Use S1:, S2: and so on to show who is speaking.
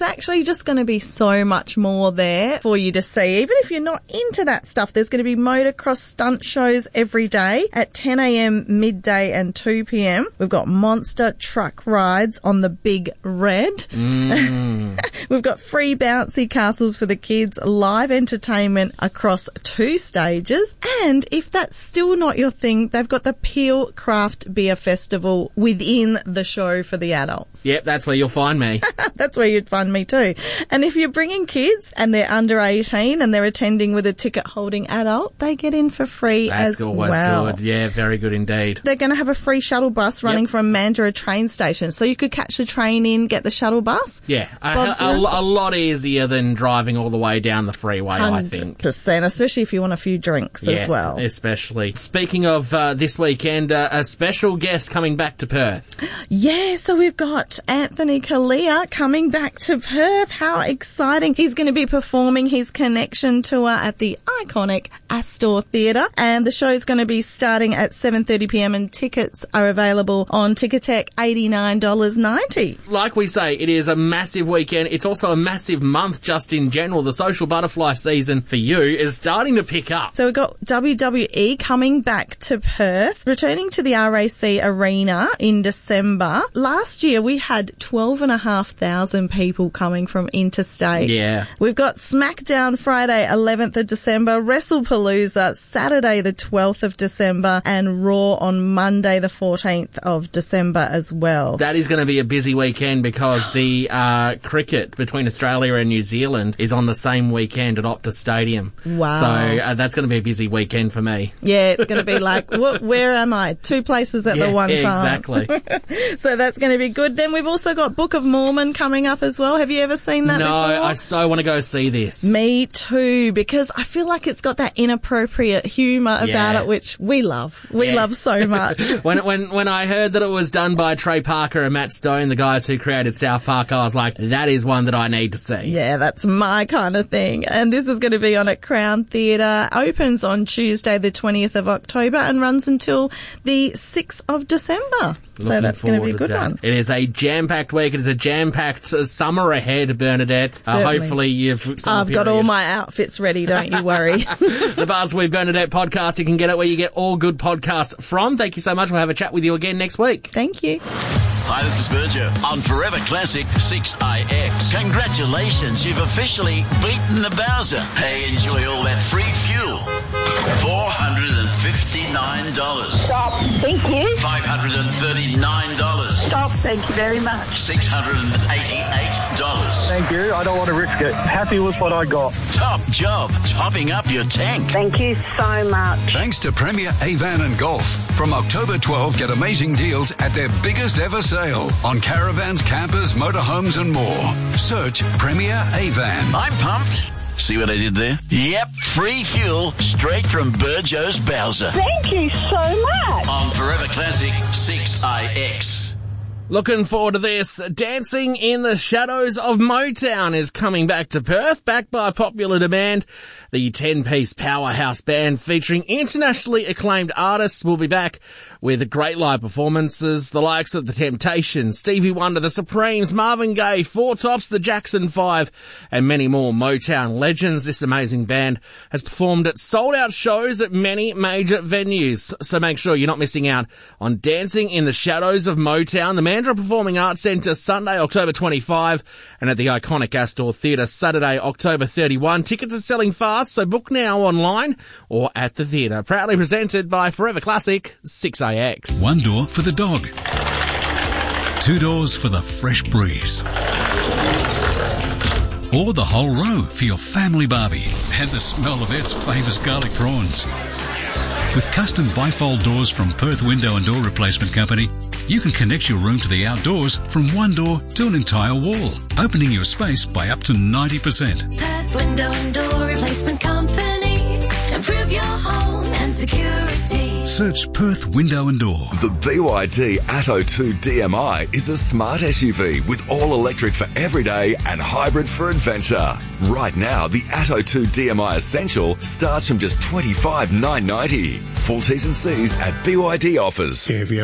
S1: actually just going to be so much more there for you to see. Even if you're not into that stuff, there's going to be motocross stunt shows every day at 10 a.m, midday and 2 p.m. We've got monster truck rides on the Big Red. We've got free bouncy castles for the kids, live entertainment across 2 stages. And if that's still not your thing, they've got the Peel Craft Beer Festival within the show for the adults.
S2: Yep, that's where you'll find me.
S1: That's where you'd find me too. And if you're bringing kids and they're under 18 and they're attending with a ticket holding adult, they get in for free as well.
S2: That's always good. Yeah, very good indeed.
S1: They're going to have a free shuttle bus running from Mandurah train station. So you could catch the train in, get the shuttle bus.
S2: Yeah, a lot easier than driving all the way down the freeway, 100%, I think.
S1: 100%, especially if you want a few drinks as well.
S2: Yes, especially. Speaking of this weekend, a special guest coming back to Perth.
S1: Yeah, so we've got Anthony Kalia coming back to Perth. How exciting. He's going to be performing his Connection tour at the iconic Astor Theatre, and the show's going to be starting at 7:30 p.m. and tickets are available on Ticketek, $89.90.
S2: Like we say, it is a massive weekend. It's also a massive month just in general. The social butterfly season for you is starting to pick up.
S1: So we've got WWE coming back to Perth, returning to the RAC Arena in December. Last year we had 12,500 people coming from interstate.
S2: Yeah.
S1: We've got SmackDown Friday 11th of December, WrestlePalooza Saturday the 12th of December, and Raw on Monday the 14th of December as well.
S2: That is going to be a busy weekend because the cricket between Australia and New Zealand is on the same weekend at Optus Stadium.
S1: Wow.
S2: So that's going to be a busy weekend for me.
S1: Yeah, it's going to be like, where am I? 2 places at the one time.
S2: Exactly.
S1: So that's going to be good. Then we've also got Book of Mormon coming up as well. Have you ever seen that before?
S2: No, I so want to go see this.
S1: Me too, because I feel like it's got that inappropriate humour about it, which we love. We love so much.
S2: When I heard that it was done by Trey Parker and Matt Stone, the guys who created South Park, I was like, that is one that I need to see.
S1: Yeah, that's my kind of thing. And this is going to be on at Crown Theatre. Opens on Tuesday the 20th of October and runs until the 6th of December. So that's going to be a good one.
S2: It is a jam-packed week. It is a jam-packed summer ahead, Bernadette. Hopefully
S1: I've got all my outfits ready, don't you worry.
S2: The Buzz with Bernadette podcast. You can get it where you get all good podcasts from. Thank you so much. We'll have a chat with you again next week.
S1: Thank you.
S3: Hi, this is Virgil on Forever Classic 6IX. Congratulations, you've officially beaten the Bowser. Hey, enjoy all that free fuel. $459.
S4: Stop. Thank you.
S3: $539.
S4: Stop. Thank you very much.
S3: $688.
S5: Thank you. I don't want to risk it. Happy with what I got.
S3: Top job, topping up your tank.
S4: Thank you so much.
S6: Thanks to Premier Avan and Golf. From October 12, get amazing deals at their biggest ever sale on caravans, campers, motorhomes and more. Search Premier Avan.
S3: I'm pumped. See what I did there? Yep, free fuel straight from Burjo's Bowser.
S4: Thank you so much.
S3: On Forever Classic 6IX.
S2: Looking forward to this. Dancing in the Shadows of Motown is coming back to Perth, backed by popular demand. The 10-piece powerhouse band featuring internationally acclaimed artists will be back with great live performances. The likes of The Temptations, Stevie Wonder, The Supremes, Marvin Gaye, Four Tops, The Jackson 5, and many more Motown legends. This amazing band has performed at sold-out shows at many major venues. So make sure you're not missing out on Dancing in the Shadows of Motown. The Mandurah Performing Arts Centre, Sunday, October 25, and at the iconic Astor Theatre, Saturday, October 31. Tickets are selling fast, so book now online or at the theatre. Proudly presented by Forever Classic 6IX.
S7: One door for the dog. 2 doors for the fresh breeze. Or the whole row for your family barbie and the smell of its famous garlic prawns. With custom bifold doors from Perth Window and Door Replacement Company, you can connect your room to the outdoors from one door to an entire wall, opening your space by up to 90%.
S8: Perth Window and Door Replacement Company. Improve your home and security.
S7: Search Perth Window and Door.
S9: The BYD Atto 2 DMI is a smart SUV with all electric for everyday and hybrid for adventure. Right now, the Atto 2 DMI Essential starts from just $25,990. Full T's and C's at BYD offers.